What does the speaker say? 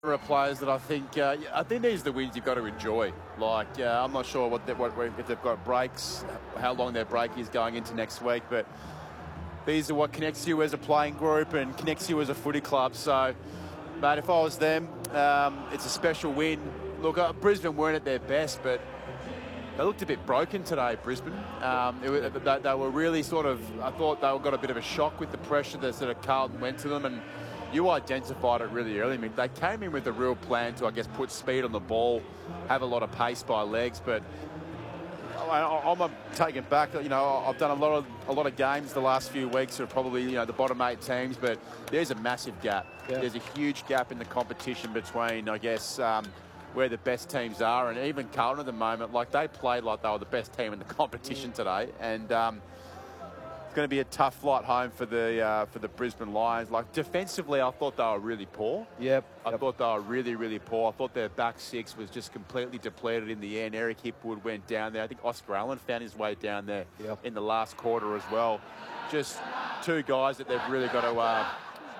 There are players that I think these are the wins you've got to enjoy. Like, I'm not sure if they've got breaks, how long their break is going into next week, but these are what connects you as a playing group and connects you as a footy club. So, mate, if I was them, it's a special win. Look, Brisbane weren't at their best, but they looked a bit broken today, Brisbane. They were really I thought they got a bit of a shock with the pressure that sort of Carlton went to them, and you identified it really early. I mean, they came in with a real plan to, I guess, put speed on the ball, have a lot of pace by legs, but I'm taken back. You know, I've done a lot of games the last few weeks are probably, the bottom 8 teams, but there's a massive gap. Yeah. There's a huge gap in the competition between, I guess, where the best teams are, and even Carlton at the moment, like they played like they were the best team in the competition today, and it's going to be a tough flight home for the Brisbane Lions. Like defensively, I thought they were really poor. Yep. I thought they were really, really poor. I thought their back six was just completely depleted in the end. Eric Hipwood went down there. I think Oscar Allen found his way down there in the last quarter as well. Just two guys that they've really got to